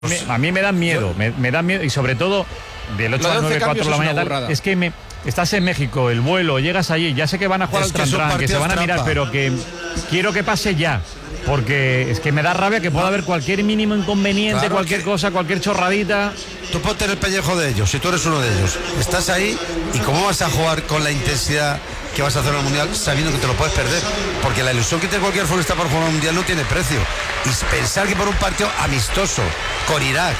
A mí me dan miedo, me dan miedo, y sobre todo del 8 al 9, 4 de la mañana, es que estás en México, el vuelo, llegas allí, ya sé que van a jugar al Tran, que se van a mirar, pero que quiero que pase ya, porque es que me da rabia que pueda haber cualquier mínimo inconveniente, claro, cualquier cosa, cualquier chorradita. Tú ponte en el pellejo de ellos, si tú eres uno de ellos, estás ahí, y cómo vas a jugar con la intensidad que vas a hacer en el Mundial sabiendo que te lo puedes perder, porque la ilusión que tiene cualquier futbolista por jugar al Mundial no tiene precio, y pensar que por un partido amistoso con Irak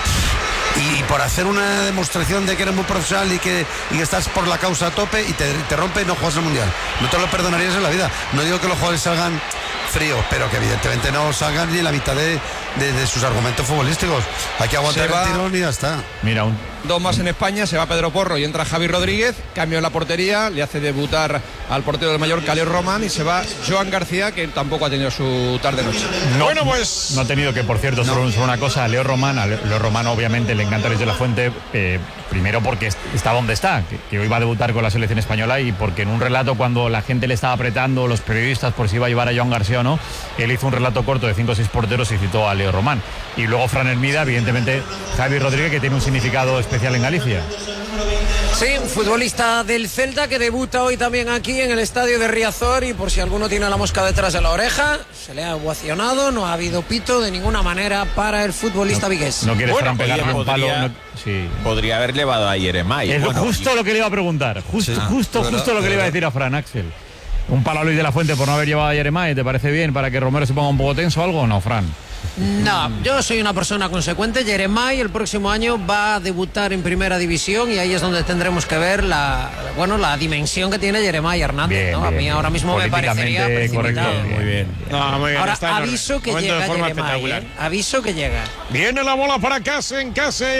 y por hacer una demostración de que eres muy profesional y que estás por la causa a tope y te rompe y no juegas el Mundial, no te lo perdonarías en la vida. No digo que los jugadores salgan fríos, pero que evidentemente no salgan ni la mitad de sus argumentos futbolísticos. Hay que aguantar el tirón y ya está. Mira, dos más en España, se va Pedro Porro y entra Javi Rodríguez, cambio en la portería, le hace debutar al portero del Mallorca, Leo Román, y se va Joan García, que tampoco ha tenido su tarde-noche. Bueno, pues no ha tenido, que por cierto, solo una cosa, a Leo Román obviamente le encanta Luis de la Fuente, primero porque está donde está, que hoy va a debutar con la selección española, y porque en un relato, cuando la gente le estaba apretando, los periodistas, por si iba a llevar a Joan García o no, él hizo un relato corto de 5 o 6 porteros y citó a Leo Román. Y luego Fran Hermida, evidentemente Javi Rodríguez, que tiene un significado especial en Galicia. Sí, un futbolista del Celta que debuta hoy también aquí en el estadio de Riazor, y por si alguno tiene la mosca detrás de la oreja, se le ha ovacionado, no ha habido pito de ninguna manera para el futbolista vigués. No quiere Fran pegarle un palo. Sí. Podría haber llevado a Yeremay. Es justo lo que le iba a preguntar, justo lo que le iba a decir a Fran, Axel. ¿Un palo a Luis de la Fuente por no haber llevado a Yeremay te parece bien para que Romero se ponga un poco tenso o algo o no, Fran? No, yo soy una persona consecuente. Yeremay el próximo año va a debutar en Primera División, y ahí es donde tendremos que ver la dimensión que tiene Yeremay Hernández. Bien, ¿no? A mí ahora mismo me parecería precipitado. Correcto, muy bien. No, muy bien. Ahora aviso que llega Yeremay, aviso que llega. Viene la bola para Kassen,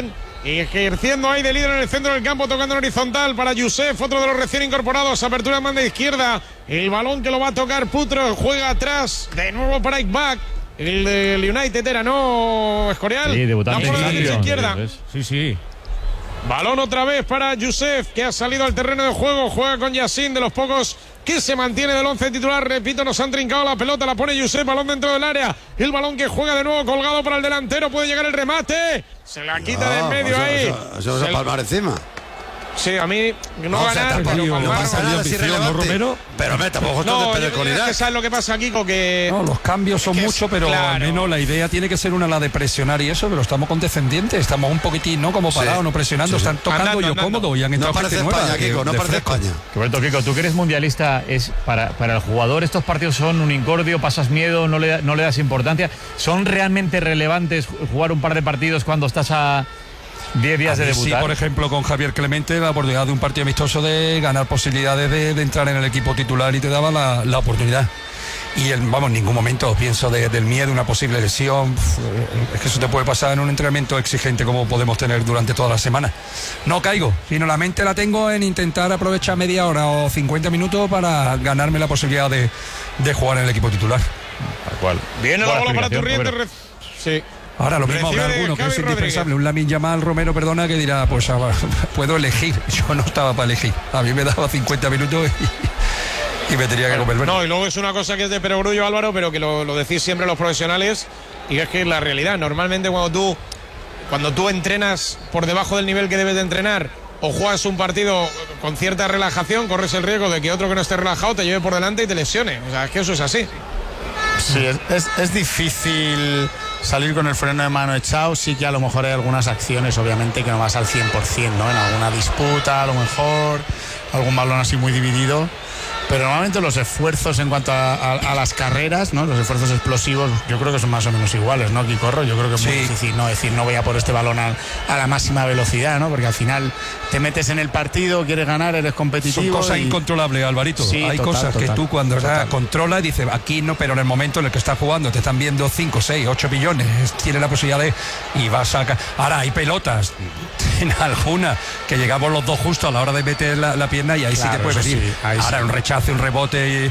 ejerciendo ahí de líder en el centro del campo, tocando en horizontal para Youssef, otro de los recién incorporados. Apertura de banda izquierda, el balón que lo va a tocar Putro, juega atrás, de nuevo para Ickback. El del United era, ¿no, Escorial? Sí, debutante la por la izquierda. Sí. Balón otra vez para Youssef, que ha salido al terreno de juego, juega con Yacine, de los pocos que se mantiene del 11 titular. Repito, nos han trincado la pelota, la pone Youssef, balón dentro del área, el balón que juega de nuevo colgado para el delantero, puede llegar el remate, se la quita de en medio ahí. Se va a palmar encima. Sí, a mí no ganar, pero no pasa nada si relevante, Romero. Pero tampoco no, de con Irak. ¿Sabes lo que pasa, Kiko? Que no, los cambios son muchos, pero claro, al menos la idea tiene que ser la de presionar y eso, pero estamos condescendientes, estamos un poquitín, ¿no? Como parados, no presionando, están tocando andando. Cómodo, y han entrado gente nueva. España, Kiko, no parece España. Roberto, Kiko, tú que eres mundialista, es para el jugador estos partidos son un incordio, pasas miedo, no le das importancia. ¿Son realmente relevantes jugar un par de partidos cuando estás a 10 días de debutar? Sí, por ejemplo, con Javier Clemente, la oportunidad de un partido amistoso de ganar posibilidades de entrar en el equipo titular, y te daba la oportunidad. Y en ningún momento pienso del miedo, una posible lesión. Es que eso te puede pasar en un entrenamiento exigente como podemos tener durante toda la semana. No caigo, sino la mente la tengo en intentar aprovechar media hora o 50 minutos para ganarme la posibilidad de jugar en el equipo titular. Tal cual. Viene la bola para Turriente. Sí. Ahora lo mismo habrá alguno que es indispensable, un Lamine Yamal, Romero, perdona, que dirá, pues puedo elegir. Yo no estaba para elegir, a mí me daba 50 minutos y me tenía que comer. No, y luego es una cosa que es de perogrullo, Álvaro, pero que lo decís siempre los profesionales, y es que la realidad, normalmente cuando tú entrenas por debajo del nivel que debes de entrenar, o juegas un partido con cierta relajación, corres el riesgo de que otro que no esté relajado te lleve por delante y te lesione. O sea, es que eso es así. Sí, es difícil salir con el freno de mano echado. Sí que a lo mejor hay algunas acciones, obviamente, que no vas al 100%, ¿no? En alguna disputa, a lo mejor, algún balón así muy dividido. Pero normalmente los esfuerzos en cuanto a las carreras, ¿no? Los esfuerzos explosivos, yo creo que son más o menos iguales, ¿no, Quicorro? Yo creo que es muy difícil, ¿no? Decir, no voy a por este balón a la máxima velocidad, ¿no? Porque al final te metes en el partido, quieres ganar, eres competitivo. Son cosas incontrolables, Alvarito. Sí, hay cosas que tú cuando controlas y dices, aquí no, pero en el momento en el que estás jugando te están viendo 5, 6, 8 billones, tienes la posibilidad y vas a... Ahora, hay pelotas, en alguna, que llegamos los dos justo a la hora de meter la pierna, y ahí claro, sí te puedes venir. Sí, ahora un rechazo, un rebote y...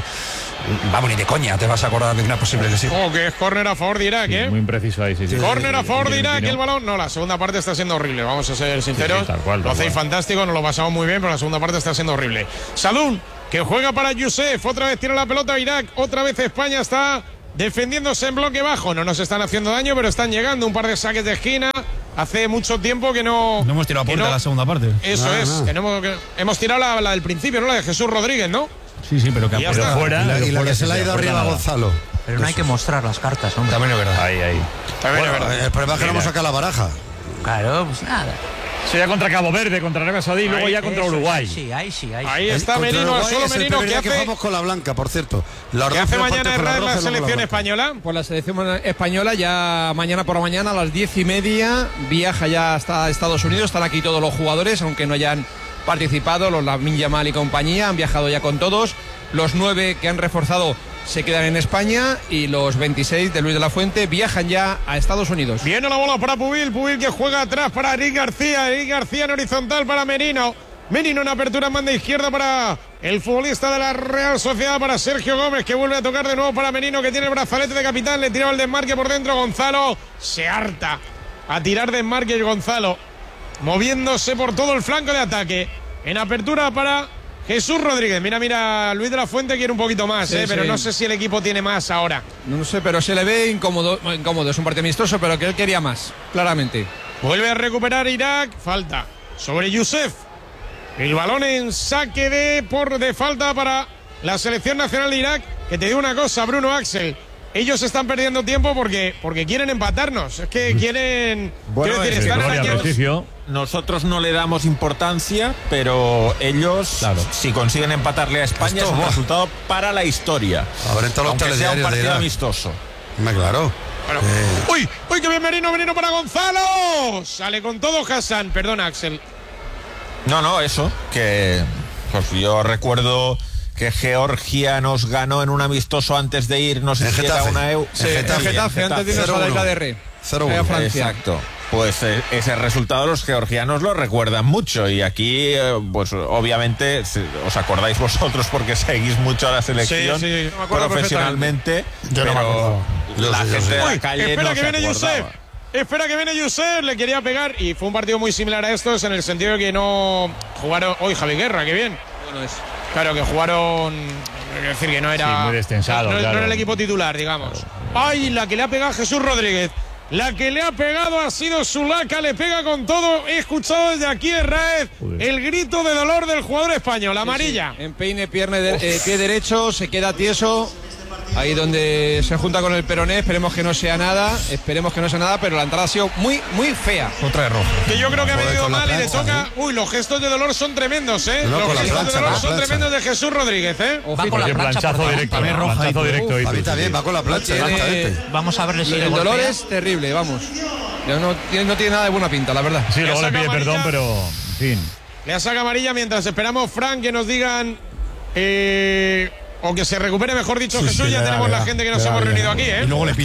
ni de coña te vas a acordar de una posible lesión. Que es córner a favor de Irak, ¿eh? Muy impreciso ahí, sí. Córner a favor de Irak, el balón. No, la segunda parte está siendo horrible, vamos a ser sinceros. Tal cual, lo hacéis fantástico, nos lo pasamos muy bien, pero la segunda parte está siendo horrible. Salún, que juega para Youssef, otra vez tira la pelota a Irak, otra vez España está defendiéndose en bloque bajo. No nos están haciendo daño, pero están llegando. Un par de saques de esquina. Hace mucho tiempo que no... No hemos tirado a puerta la segunda parte. Eso es. Que hemos tirado la del principio, ¿no? La de Jesús Rodríguez, ¿no? Sí, pero que ya está. Fuera. Y la que se le ha ido arriba a Gonzalo. Pero no hay que mostrar las cartas, hombre. También es verdad. Ahí. También es verdad. El problema es que no hemos sacado la baraja. Claro, pues nada. Eso ya contra Cabo Verde, contra Arabia Saudí y luego ya contra Uruguay. Ahí está Merino, solo Merino, que hace... jugamos con la blanca, por cierto. ¿Qué hace mañana en la selección española? Pues la selección española ya mañana por la mañana a las 10:30 viaja ya hasta Estados Unidos. Están aquí todos los jugadores, aunque no hayan participado, los Lamine Yamal y compañía, han viajado ya con todos. Los 9 que han reforzado se quedan en España y los 26 de Luis de la Fuente viajan ya a Estados Unidos. Viene la bola para Pubil que juega atrás para Eric García en horizontal para Merino. Merino en apertura en banda izquierda para el futbolista de la Real Sociedad, para Sergio Gómez, que vuelve a tocar de nuevo para Merino, que tiene el brazalete de capitán, le tiraba el desmarque por dentro. Gonzalo se harta a tirar desmarque Gonzalo, moviéndose por todo el flanco de ataque. En apertura para Jesús Rodríguez. Mira, Luis de la Fuente quiere un poquito más, pero no sé si el equipo tiene más ahora. No sé, pero se le ve incómodo. Es un partido amistoso, pero que él quería más, claramente. Vuelve a recuperar Irak. Falta sobre Youssef. El balón en saque de falta para la selección nacional de Irak. Que te digo una cosa, Bruno, Axel. Ellos están perdiendo tiempo porque quieren empatarnos. Es que quieren... Bueno, nosotros no le damos importancia, pero ellos, si consiguen empatarle a España, es un resultado para la historia. Aunque sea un partido amistoso. Claro. Bueno. ¡Uy, qué bien Merino para Gonzalo! Sale con todo Hassan. Perdona, Axel. No, eso. Que pues yo recuerdo que Georgia nos ganó en un amistoso antes de ir, no sé si era una EU. Sí, Getafe, antes de irnos a la isla de Rey. 0-1. Francia. Exacto. Pues ese resultado los georgianos lo recuerdan mucho y aquí, pues obviamente, os acordáis vosotros porque seguís mucho a la selección profesionalmente, yo no me acuerdo. La gente de la calle espera no que se viene acordaba. Espera que viene Youssef, le quería pegar y fue un partido muy similar a estos en el sentido de que no jugaron... Hoy Javi Guerra, qué bien. Bueno, es... Claro, que jugaron... Es decir, que no era... muy destensado, no claro. era el equipo titular, digamos. ¡Ay, la que le ha pegado Jesús Rodríguez! La que le ha pegado ha sido Zulaika, le pega con todo. He escuchado desde aquí en Raez el grito de dolor del jugador español, amarilla. Sí. Empeine, pie derecho, se queda tieso. Ahí donde se junta con el peroné, esperemos que no sea nada, pero la entrada ha sido muy, muy fea. Otra de roja. Que yo creo que ha venido mal y le toca... Uy, los gestos de dolor son tremendos, los gestos de dolor son tremendos de Jesús Rodríguez, Va con la plancha planchazo directo, planchazo directo. Ahorita bien, va con la plancha. Vamos a verle si el dolor es terrible, vamos. No tiene nada de buena pinta, la verdad. Sí, luego le pide perdón, pero en fin. Le saca amarilla mientras esperamos, Frank, que nos digan... o que se recupere, mejor dicho, Jesús. Ya tenemos la gente que nos hemos reunido aquí, Y luego le pisa.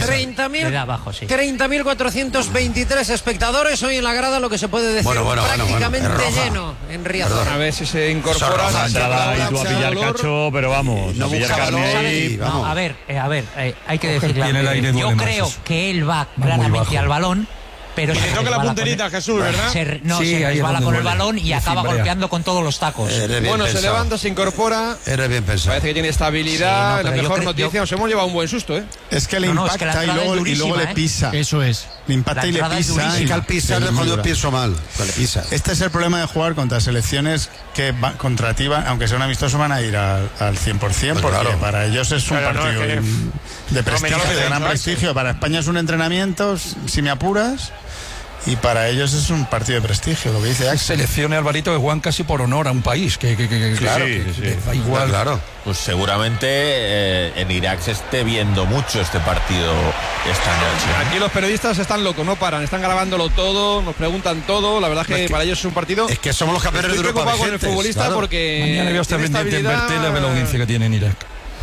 30.423 espectadores hoy en la grada, lo que se puede decir prácticamente lleno en Riazor. A ver si se incorpora. La entrada y tú a pillar cacho, pero vamos, a pillar carne ahí. No, a ver, hay que decir aire yo creo que él va claramente al balón, pero y le toca la punterita, Jesús, ¿verdad? Se resbala con el balón y acaba golpeando con todos los tacos. Bueno, se levanta, se incorpora. Eres bien pensado. Parece que tiene estabilidad. La mejor noticia, nos hemos llevado un buen susto, Es que le impacta y luego le pisa. Eso es. Le impacta y le pisa. Y que al pisar es cuando pienso mal. Le pisa. Este es el problema de jugar contra selecciones que contra ti, aunque sea un amistoso, van a ir al 100%, porque para ellos es un partido de prestigio, de gran prestigio. Para España es un entrenamiento, si me apuras. Y para ellos es un partido de prestigio, lo que dice Axel. Selecciones, Alvarito, que juegan casi por honor a un país. Claro, da igual. Claro. Pues seguramente en Irak se esté viendo mucho este partido esta noche. Aquí los periodistas están locos, no paran, están grabándolo todo, nos preguntan todo. La verdad es que para ellos es un partido. Es que somos los campeones de Europa. Estoy preocupado con el futbolista porque. Mañana voy a estar pendiente en Bertela a ver la audiencia que tiene en Irak.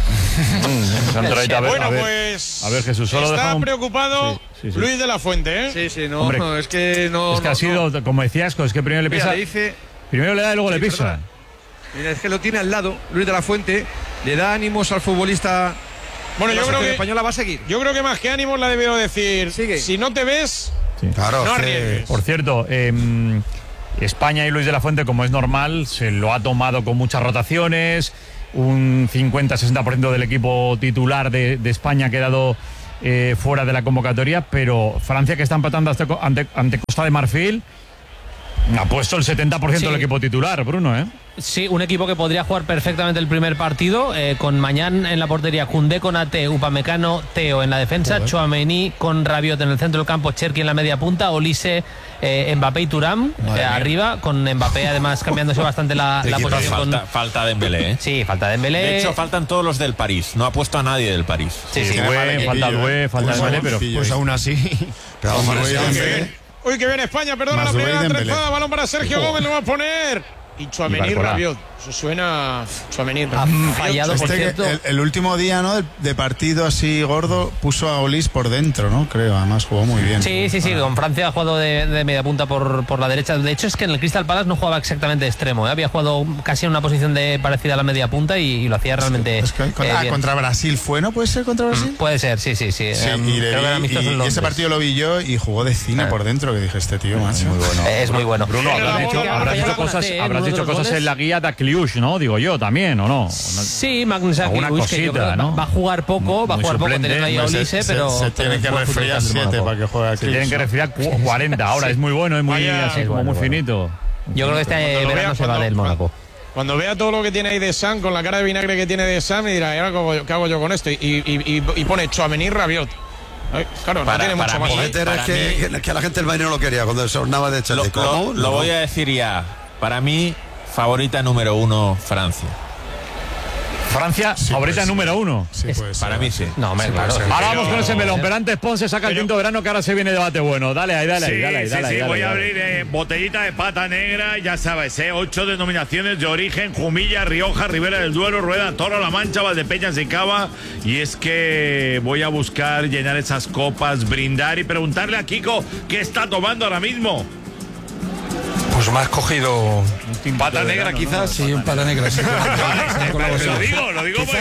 Bueno, pues. A ver, Jesús, solo está preocupado Luis de la Fuente, Sí, no, es que no. Es que ha sido, como decías, es que primero le pisa. Primero le da y luego le pisa. Mira, es que lo tiene al lado, Luis de la Fuente, le da ánimos al futbolista. Bueno, yo creo que española va a seguir. Yo creo que más que ánimos la debió decir. Sigue. Si no te ves, claro, no arriesgues. Por cierto, España y Luis de la Fuente, como es normal, se lo ha tomado con muchas rotaciones. un 50-60% del equipo titular de España ha quedado fuera de la convocatoria, pero Francia, que está empatando ante Costa de Marfil, ha puesto el 70% del equipo titular, Bruno, ¿eh? Sí, un equipo que podría jugar perfectamente el primer partido, con Mañán en la portería, Koundé con Ate, Upamecano, Theo en la defensa, Tchouaméni con Rabiot en el centro del campo, Cherki en la media punta, Olise, Mbappé y Thuram arriba, con Mbappé además cambiándose bastante la posición. Falta Dembélé, ¿eh? Sí, falta Dembélé. De hecho, faltan todos los del París. No ha puesto a nadie del París. Falta Doué, falta Dembélé, pero pues aún así. Pero uy, que viene España, perdona la primera trenzada, balón para Sergio Gómez, lo va a poner. Y Tchouaméni, Rabiot. Eso suena. Tchouaméni, fallado, por cierto. El último día, ¿no? De partido así gordo, puso a Olis por dentro, ¿no? Creo, además jugó muy bien. Sí, con Francia ha jugado de media punta por la derecha. De hecho, es que en el Crystal Palace no jugaba exactamente de extremo, ¿eh? Había jugado casi en una posición parecida a la media punta y lo hacía realmente. Bien. Contra Brasil fue, ¿no? ¿Puede ser contra Brasil? Puede ser, sí. Y ese partido lo vi yo y jugó de cine por dentro, que dije, este tío, macho. Muy bueno. Es muy bueno. Bruno, habrás dicho cosas en la guía de Kliush, ¿no? Digo yo, también, ¿o no? Sí, Magnus Kliush, que yo creo que va a jugar poco, tener ahí a Olise, pero se tienen que resfriar 7 para que juegue aquí. Se tienen que resfriar 40. Ahora es muy bueno, es muy así como muy finito. Yo creo que este verano se va del Mónaco. Cuando vea todo lo que tiene ahí de Sam, con la cara de vinagre que tiene de Sam, y dirá, ¿qué hago yo con esto? Y pone Tchouaméni, Rabiot. Claro, no tiene mucho más. Que la gente del Bayern no lo quería cuando se ornaba de echarle. Lo voy a decir ya. Para mí, favorita número 1, Francia. Francia, favorita número 1. Sí, para mí sí. No, claro. Ahora vamos con ese melón, pero antes Ponce saca el quinto verano, que ahora se viene debate bueno. Dale ahí. Voy a abrir botellita de pata negra, ya sabes, 8 denominaciones de origen: Jumilla, Rioja, Ribera del Duero, Rueda, Toro, La Mancha, Valdepeñas y Cava. Y es que voy a buscar llenar esas copas, brindar y preguntarle a Kiko qué está tomando ahora mismo. Pues me has cogido pata negra, quizás. Sí, un pata negra. Sí, lo digo porque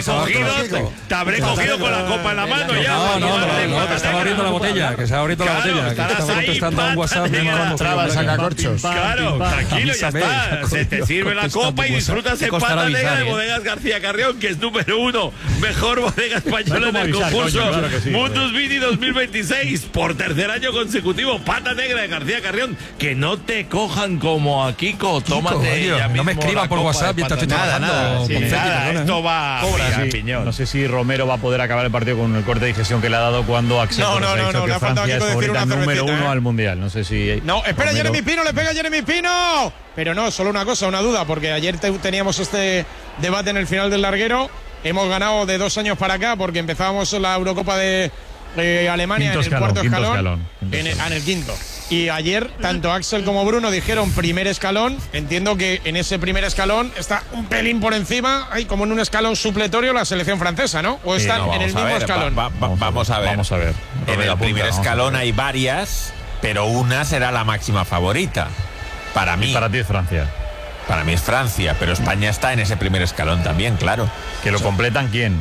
te habré cogido con la copa en la mano ya. No, te estaba abriendo la botella, que se ha abierto la botella. Que estaba contestando a un WhatsApp. Sacacorchos. Claro, tranquilo, ya está. Se te sirve la copa y disfrutas en pata negra de Bodegas García Carrión, que es número 1, mejor bodega española en el concurso Mundus Vini 2026, por tercer año consecutivo. Pata negra de García Carrión, que no te cojan como a Kiko, tómate ya mismo. No me escribas por WhatsApp mientras estoy trabajando. Esto va a piñón. No sé si Romero va a poder acabar el partido con el corte de digestión que le ha dado cuando Axel ha dicho que Francia es favorita número 1 al Mundial. No sé si... No, espera, Romero... Jeremy Pino, le pega a Jeremy Pino. Pero no, solo una cosa, una duda, porque ayer teníamos este debate en el final del larguero. Hemos ganado de 2 años para acá, porque empezábamos la Eurocopa de Alemania en el cuarto escalón. En el quinto. Y ayer, tanto Axel como Bruno dijeron primer escalón. Entiendo que en ese primer escalón está un pelín por encima, hay como en un escalón supletorio la selección francesa, ¿no? ¿O están en el mismo escalón? Vamos a ver. En el primer escalón hay varias, pero una será la máxima favorita. Para mí. Y para ti es Francia. Para mí es Francia, pero España está en ese primer escalón también, claro. ¿Que lo completan quién?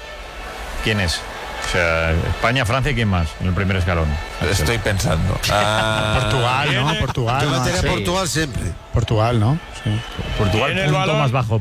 ¿Quién es? O sea, España, Francia y quién más en el primer escalón. Estoy pensando. Portugal, ¿no? Portugal. Yo metería Portugal siempre. Portugal, ¿no? Sí. Portugal, punto más bajo.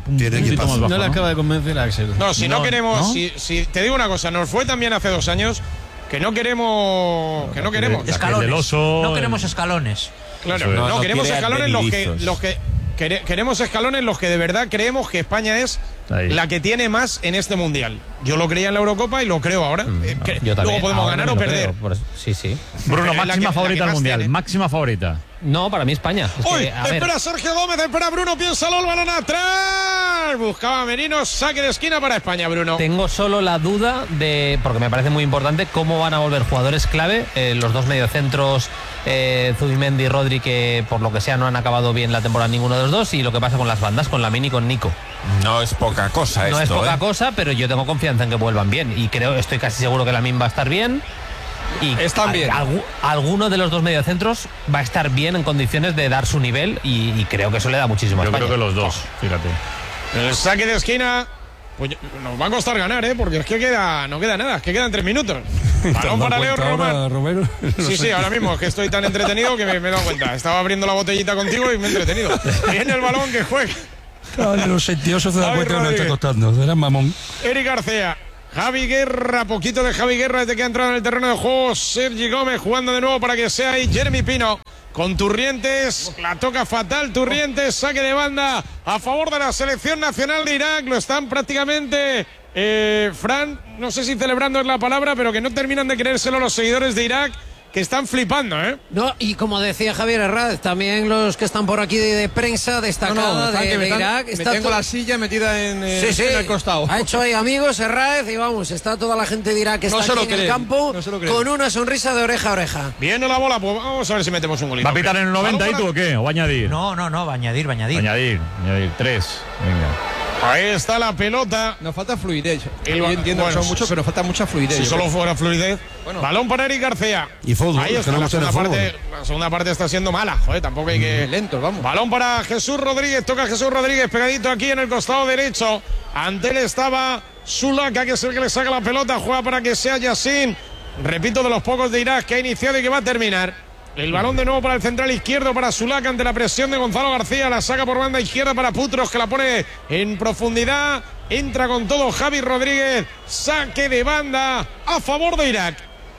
No le acaba de convencer a Axel. No, si no queremos, ¿no? Si te digo una cosa, nos fue también hace 2 años que no queremos. Escalones. No queremos escalones. Claro, no queremos escalones los que queremos escalones los que de verdad creemos que España es la que tiene más en este mundial. Yo lo creía en la Eurocopa y lo creo ahora. Yo también. Luego podemos ganar o perder. Sí. Bruno, máxima favorita al mundial. Máxima favorita. No, para mí España. Espera Sergio Gómez, espera Bruno, piénsalo, el balón atrás. Buscaba Merino, saque de esquina para España, Bruno. Tengo solo la duda de, porque me parece muy importante, cómo van a volver jugadores clave, los dos mediocentros, Zubimendi y Rodri, que por lo que sea no han acabado bien la temporada ninguno de los dos, y lo que pasa con las bandas, con Lamine y con Nico. No es poca cosa esto. No es poca cosa, pero yo tengo confianza en que vuelvan bien, y estoy casi seguro que Lamine va a estar bien. Y están bien. Alguno de los dos mediocentros va a estar bien en condiciones de dar su nivel, y creo que eso le da muchísimo a España. Yo creo que los dos, fíjate. El saque de esquina, pues nos va a costar ganar, porque es que no queda nada, es que quedan 3 minutos. Balón para Leo Román. Sí, ahora mismo es que estoy tan entretenido que me he dado cuenta. Estaba abriendo la botellita contigo y me he entretenido. Viene el balón que juega. De los 78 se da cuenta que nos está costando. Era mamón. Eric García. Javi Guerra, poquito de Javi Guerra desde que ha entrado en el terreno de juego. Sergi Gómez jugando de nuevo para que sea ahí Jeremy Pino. Con Turrientes, la toca fatal Turrientes, saque de banda a favor de la selección nacional de Irak. Lo están prácticamente, Fran, no sé si celebrando es la palabra, pero que no terminan de creérselo los seguidores de Irak, que están flipando, ¿eh? No, y como decía Javier Herrad, también los que están por aquí de prensa destacada de Irak. Me tengo la silla metida en el costado. Ha hecho ahí amigos Herrad y vamos, está toda la gente de Irak que está aquí en el campo con una sonrisa de oreja a oreja. Viene la bola, pues vamos a ver si metemos un golito. ¿Va a pitar en el 90 y tú o qué? ¿O va a añadir? No, va a añadir. Añadir 3. Venga. Ahí está la pelota. Nos falta fluidez. Yo entiendo que son muchos, pero nos falta mucha fluidez. Si solo fuera fluidez. Bueno. Balón para Eric García. Y fútbol. Ahí está, la segunda parte está siendo mala. Joder, tampoco hay que... Lentos, vamos. Balón para Jesús Rodríguez. Toca Jesús Rodríguez pegadito aquí en el costado derecho. Ante él estaba Sulaka, que es el que le saca la pelota. Juega para que sea Yassin. Repito, de los pocos de Irak que ha iniciado y que va a terminar. El balón de nuevo para el central izquierdo para Sulaka ante la presión de Gonzalo García. La saca por banda izquierda para Putros, que la pone en profundidad. Entra con todo Javi Rodríguez. Saque de banda a favor de Irak.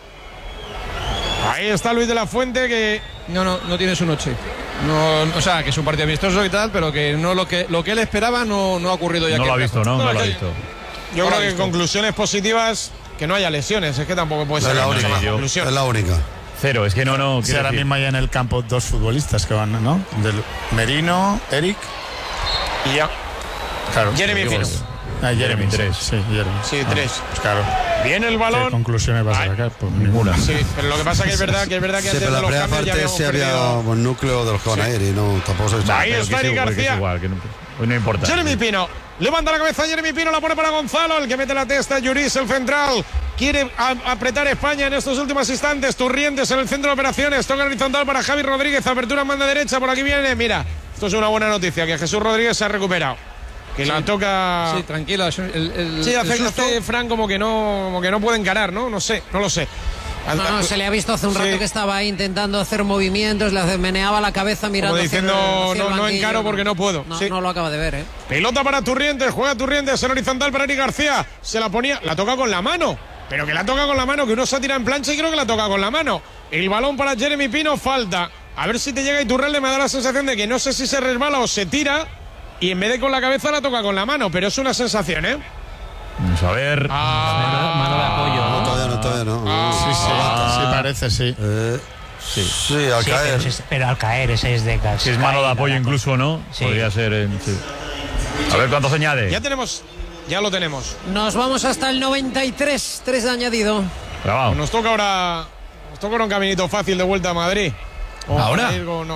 Ahí está Luis de la Fuente, que... No tiene su noche. No, o sea, que es un partido amistoso y tal, pero que no lo que él esperaba no ha ocurrido ya. No lo ha visto, ¿no? No lo ha visto. Yo creo que conclusiones positivas, que no haya lesiones. Es que tampoco puede ser la conclusión. Es la única. Cero, es que no. Si ahora mismo hay en el campo dos futbolistas que van, ¿no? Del Merino, Eric y ya. Claro. Jeremy Pino. Jeremy 3. Sí, Jeremy. Sí, 3. Pues claro. Viene el balón. ¿Qué conclusiones vas a sacar? Pues ninguna. Sí, pero lo que pasa que es verdad que antes de los cambios ya habíamos perdido un núcleo de los que van a ir y no tampoco se... Ahí está Eric García. Hoy no importa. Jeremy Pino. Levanta la cabeza Jeremy Pino, la pone para Gonzalo, el que mete la testa, Yuris, el central. Quiere apretar España en estos últimos instantes. Turrientes en el centro de operaciones. Toca horizontal para Javi Rodríguez. Apertura en banda derecha. Por aquí viene. Mira, esto es una buena noticia, que Jesús Rodríguez se ha recuperado. Que la toca. Sí, tranquilo. Sí, hace Fran como que no puede encarar, ¿no? No sé, no lo sé. No, se le ha visto hace un rato que estaba ahí intentando hacer movimientos, le meneaba la cabeza mirando. Como diciendo, hacia no encaro porque no puedo. No lo acaba de ver, ¿eh? Pelota para Turrientes, juega Turrientes en horizontal para Eric García. Se la ponía, la toca con la mano. Pero que la toca con la mano, que uno se tira en plancha y creo que la toca con la mano. El balón para Jeremy Pino, falta. A ver si te llega Iturralde, me da la sensación de que no sé si se resbala o se tira. Y en vez de con la cabeza la toca con la mano, pero es una sensación, ¿eh? Vamos a ver. Mano de apoyo. Todavía no. Sí, parece, sí. Sí, al caer. Pero al caer, ese es de gas. Si es mano de apoyo incluso, ¿no? Sí. Podría ser. Sí. A ver cuánto se añade. Ya lo tenemos. Nos vamos hasta el 93, 3 de añadido. Grabado. Nos toca ahora un caminito fácil de vuelta a Madrid. ¿Ahora?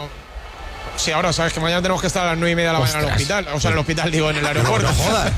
Sí, ahora sabes que mañana tenemos que estar a las 9:30 de la mañana en el hospital. O sea, en el hospital, digo, en el aeropuerto. No jodas.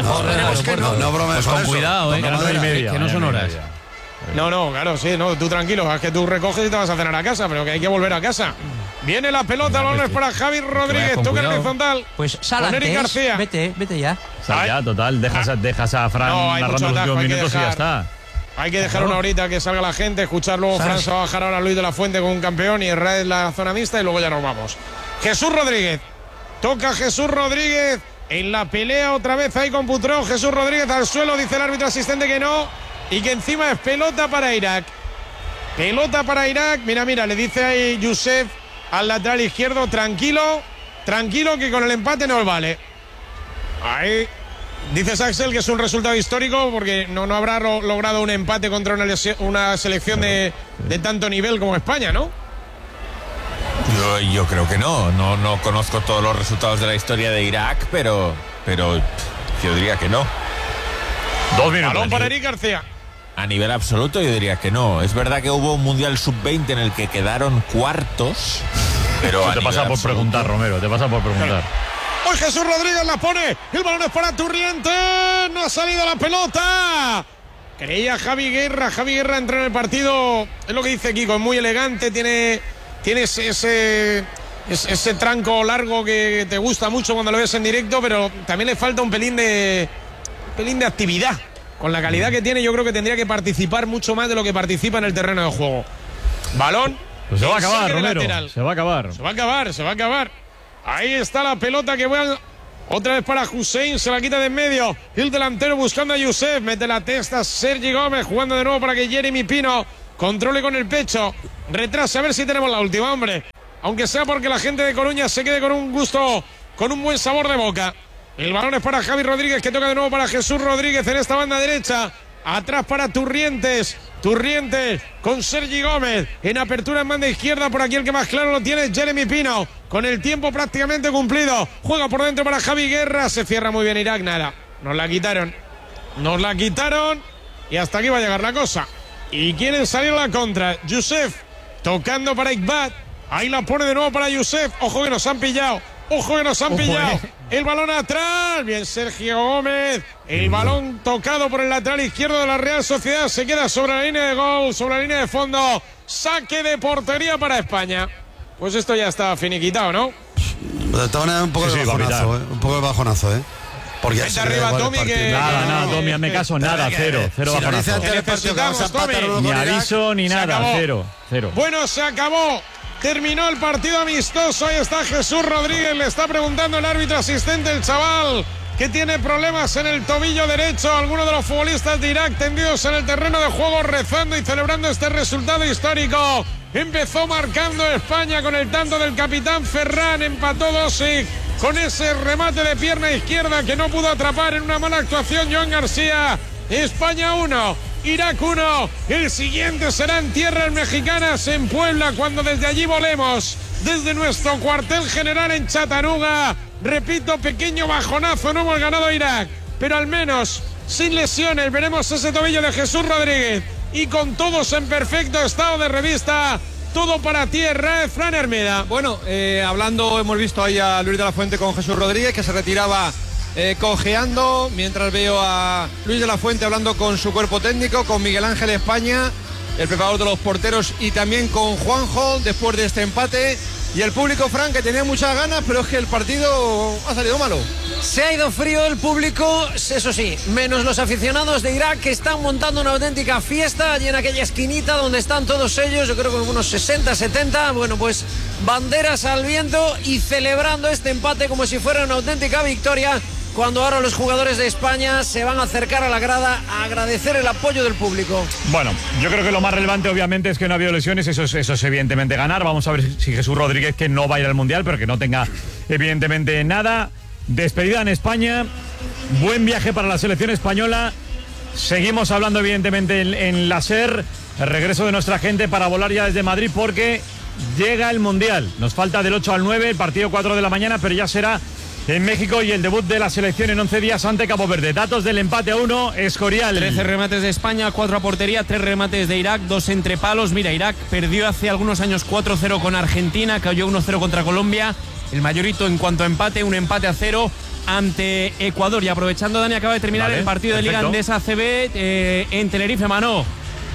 No bromes. Con cuidado, que no son horas. No, claro, sí, no, tú tranquilo, es que tú recoges y te vas a cenar a casa, pero que hay que volver a casa. Viene la pelota, balones para Javi Rodríguez, toca el horizontal. Pues sal antes, Eric García. Vete ya. Sal ya, total, dejas a Fran narrando los últimos minutos y ya está. Hay que dejar una horita que salga la gente, escuchar luego. Fran se va a bajar ahora Luis de la Fuente con un campeón y Herrera en la zona mixta y luego ya nos vamos. Jesús Rodríguez, toca Jesús Rodríguez en la pelea otra vez ahí con Putrón. Jesús Rodríguez al suelo, dice el árbitro asistente que no. Y que encima es pelota para Irak. Pelota para Irak. Mira, le dice ahí Youssef al lateral izquierdo. Tranquilo, que con el empate nos vale. Ahí dice Axel que es un resultado histórico porque no habrá logrado un empate contra una selección de tanto nivel como España, ¿no? Yo creo que no conozco todos los resultados de la historia de Irak, pero yo diría que no. 2 minutos. Balón para Eric García. A nivel absoluto yo diría que no. Es verdad que hubo un Mundial Sub-20 en el que quedaron cuartos, pero te pasa por preguntar, Romero, te pasa por preguntar. Hoy Jesús Rodríguez la pone, el balón es para Turrientes, no ha salido la pelota. Creía Javi Guerra entra en el partido, es lo que dice Kiko, es muy elegante, tiene ese tranco largo que te gusta mucho cuando lo ves en directo, pero también le falta un pelín de actividad. Con la calidad que tiene, yo creo que tendría que participar mucho más de lo que participa en el terreno de juego. Balón. Pues se va a acabar, Romero. Se va a acabar. Se va a acabar. Ahí está la pelota que Otra vez para Hussein, se la quita de en medio. El delantero buscando a Yusef. Mete la testa Sergi Gómez, jugando de nuevo para que Jeremy Pino controle con el pecho. Retrase, a ver si tenemos la última, hombre. Aunque sea porque la gente de Coruña se quede con un gusto, con un buen sabor de boca. El balón es para Javi Rodríguez, que toca de nuevo para Jesús Rodríguez en esta banda derecha. Atrás para Turrientes con Sergi Gómez. En apertura en banda izquierda, por aquí el que más claro lo tiene es Jeremy Pino. Con el tiempo prácticamente cumplido. Juega por dentro para Javi Guerra. Se cierra muy bien Irak, nada. Nos la quitaron. Y hasta aquí va a llegar la cosa. Y quieren salir a la contra. Yusef tocando para Iqbal. Ahí la pone de nuevo para Yusef. Ojo que nos han pillado. El balón atrás. Bien Sergio Gómez. El balón tocado por el lateral izquierdo de la Real Sociedad. Se queda sobre la línea de gol, sobre la línea de fondo. Saque de portería para España. Pues esto ya está finiquitado, ¿no? De todas maneras, un poco de bajonazo, un poco de bajonazo, ¿eh? Porque vente arriba, Tommy, que... Nada, Tommy, hazme caso, nada, cero bajonazo. Ni aviso, ni nada, cero. Bueno, se acabó. Terminó el partido amistoso. Ahí está Jesús Rodríguez. Le está preguntando el árbitro asistente, el chaval, que tiene problemas en el tobillo derecho. Algunos de los futbolistas de Irak tendidos en el terreno de juego, rezando y celebrando este resultado histórico. Empezó marcando España con el tanto del capitán Ferran. Empató Dosic con ese remate de pierna izquierda que no pudo atrapar en una mala actuación Joan García. España 1, Irak 1. El siguiente será en tierras mexicanas, en Puebla, cuando desde allí volemos desde nuestro cuartel general en Chattanooga. Repito, pequeño bajonazo, no hemos ganado Irak, pero al menos sin lesiones. Veremos ese tobillo de Jesús Rodríguez y con todos en perfecto estado de revista. Todo para tierra, Fran Hermida. Bueno, hablando, hemos visto ahí a Luis de la Fuente con Jesús Rodríguez, que se retiraba cojeando, mientras veo a Luis de la Fuente hablando con su cuerpo técnico, con Miguel Ángel España, el preparador de los porteros, y también con Juanjo después de este empate. Y el público, Fran, que tenía muchas ganas, pero es que el partido ha salido malo. Se ha ido frío el público, eso sí, menos los aficionados de Irak, que están montando una auténtica fiesta allí en aquella esquinita donde están todos ellos, yo creo que unos 60, 70, bueno, pues banderas al viento y celebrando este empate como si fuera una auténtica victoria, cuando ahora los jugadores de España se van a acercar a la grada a agradecer el apoyo del público. Bueno, yo creo que lo más relevante obviamente es que no ha habido lesiones, eso es evidentemente ganar. Vamos a ver si Jesús Rodríguez, que no va a ir al Mundial, pero que no tenga evidentemente nada. Despedida en España, buen viaje para la selección española. Seguimos hablando evidentemente en la SER, el regreso de nuestra gente para volar ya desde Madrid, porque llega el Mundial. Nos falta del 8 al 9, el partido 4 de la mañana, pero ya será en México, y el debut de la selección en 11 días ante Cabo Verde. Datos del empate a 1, Escorial. 13 remates de España, 4 a portería, 3 remates de Irak, 2 entre palos. Mira, Irak perdió hace algunos años 4-0 con Argentina, cayó 1-0 contra Colombia. El mayorito en cuanto a empate, un empate a 0 ante Ecuador. Y aprovechando, Dani, acaba de terminar el partido de Liga Andesa ACB en Tenerife, Manó.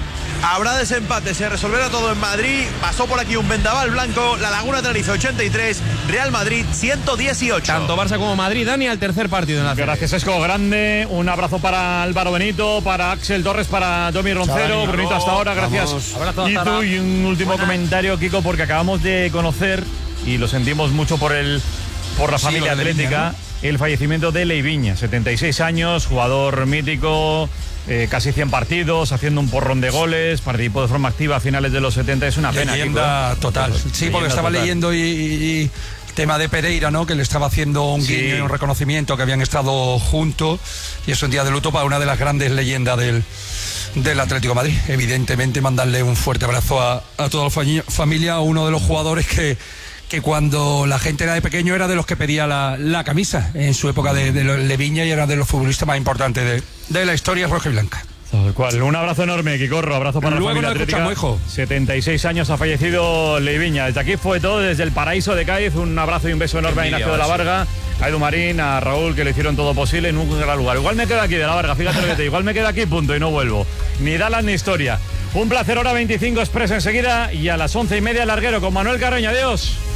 Habrá desempate, se resolverá todo en Madrid. Pasó por aquí un vendaval blanco. La Laguna Tenerife 83, Real Madrid 118. Tanto Barça como Madrid, Dani, al tercer partido en la serie. Gracias, Esco, grande. Un abrazo para Álvaro Benito, para Axel Torres, para Domi Roncero. Brunito, hasta ahora, gracias. Y tú, y un último comentario, Kiko, porque acabamos de conocer, y lo sentimos mucho por la familia atlética, el fallecimiento de Leiviña, 76 años, jugador mítico. Casi 100 partidos, haciendo un porrón de goles, participó de forma activa a finales de los 70, es una pena. Leyenda total. Sí, porque estaba leyendo y tema de Pereira, ¿no? Que le estaba haciendo un guiño y un reconocimiento, que habían estado juntos, y es un día de luto para una de las grandes leyendas del Atlético de Madrid. Evidentemente, mandarle un fuerte abrazo a toda la familia, uno de los jugadores que cuando la gente era de pequeño era de los que pedía la camisa en su época de Leiviña, y era de los futbolistas más importantes de la historia roja y blanca. Tal cual. Un abrazo enorme, Quicorro, abrazo para la familia atlética. 76 años ha fallecido Leiviña. Desde aquí fue todo, desde el paraíso de Cádiz. Un abrazo y un beso enorme a Ignacio de la Varga, a Edu Marín, a Raúl, que le hicieron todo posible en un gran lugar. Igual me quedo aquí de la Varga, fíjate lo que te digo. Igual me quedo aquí, punto, y no vuelvo. Ni Dallas ni historia. Un placer, hora 25 Express enseguida, y a las 11:30 Larguero con Manuel Carreño. Adiós.